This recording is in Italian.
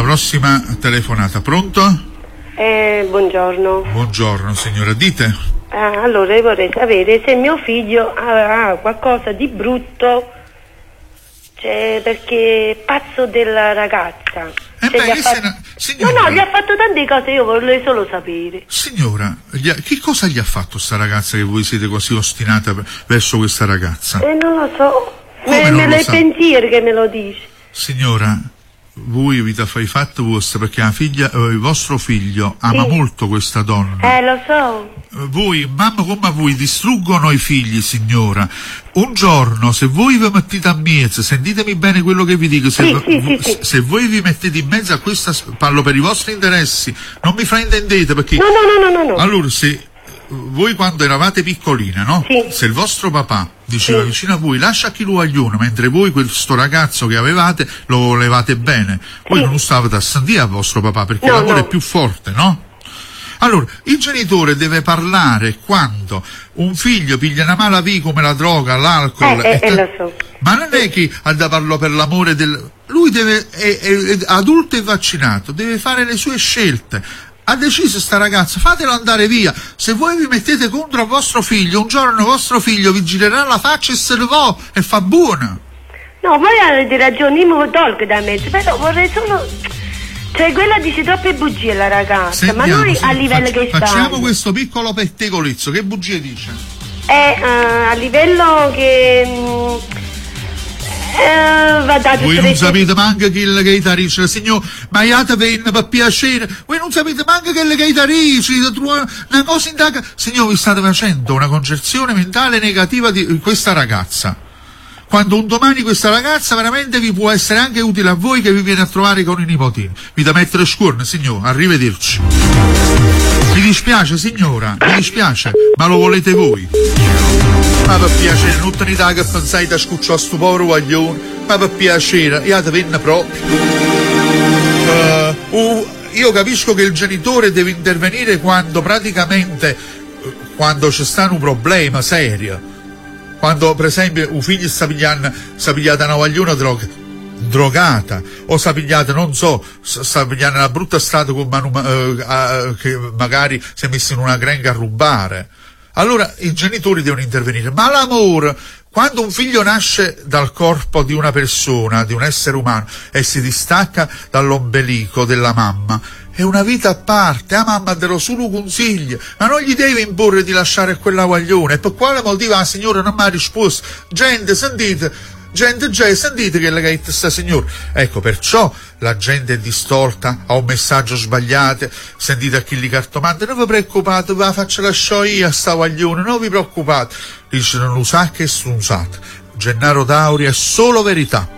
prossima telefonata. Pronto? Buongiorno. Buongiorno signora, dite. Allora io vorrei sapere se mio figlio ha qualcosa di brutto, cioè, perché è pazzo della ragazza. Signora, No, gli ha fatto tante cose, io vorrei solo sapere. Signora, che cosa gli ha fatto sta ragazza che voi siete così ostinata verso questa ragazza? Non lo so. Come non lo sa? Pensieri che me lo dice. Signora, voi vi fai fatto vostro perché il vostro figlio ama molto questa donna. Lo so. Voi, mamma come voi, distruggono i figli, signora. Un giorno, se voi vi mettete a mezzo, sentitemi bene quello che vi dico, se voi vi mettete in mezzo a questa, parlo per i vostri interessi, non mi fraintendete perché... No. Allora, se voi quando eravate piccoline, no? Sì. Se il vostro papà diceva vicino a voi lascia chi lo aiuta, mentre voi questo ragazzo che avevate lo volevate bene, voi non stavate a sentire al vostro papà perché l'amore è più forte, no? Allora, il genitore deve parlare quando un figlio piglia una mala via come la droga, l'alcol, lo so. ma non è che ha da parlo per l'amore lui è adulto e vaccinato, deve fare le sue scelte. Ha deciso sta ragazza, fatelo andare via. Se voi vi mettete contro il vostro figlio, un giorno il vostro figlio vi girerà la faccia e se ne va e fa buona. No, voi avete ragione, io mi tolgo da mezzo, però vorrei solo... Cioè, quella dice troppe bugie la ragazza. Sentiamo, ma noi a livello che stiamo... Facciamo questo piccolo pettegolezzo, che bugie dice? A livello che... voi non sapete manco che il gaitarice, signor, ma iate venna per piacere, voi non sapete manco che il gaitarice, una cosa in signor, vi state facendo una concezione mentale negativa di questa ragazza. Quando un domani questa ragazza veramente vi può essere anche utile a voi che vi viene a trovare con i nipotini. Vi da mettere scorne, signor, arrivederci. Mi dispiace, signora, mi dispiace, ma lo volete voi. Ma per piacere, non tenete che pensate a scucciare a sto povero guaglione, ma per piacere, io te venne proprio. Io capisco che il genitore deve intervenire quando praticamente, quando c'è stato un problema serio. Quando per esempio un figlio sta pigliando una guagliona drogata, o sta pigliando, non so, sta pigliando una brutta strada con che magari si è messo in una grenga a rubare. Allora i genitori devono intervenire. Ma l'amore, quando un figlio nasce dal corpo di una persona, di un essere umano, e si distacca dall'ombelico della mamma, è una vita a parte. La mamma te lo solo consiglia, ma non gli deve imporre di lasciare quella guaglione. E per quale motivo la signora non mi ha risposto? Gente, sentite che la gaita sta signora. Ecco, perciò la gente è distorta, ha un messaggio sbagliato. Sentite a chi li cartomante, non vi preoccupate, ve la faccio lasciare io a sta guaglione, non vi preoccupate. Dice, non lo sa che è strunzato. Gennaro Dauri è solo verità.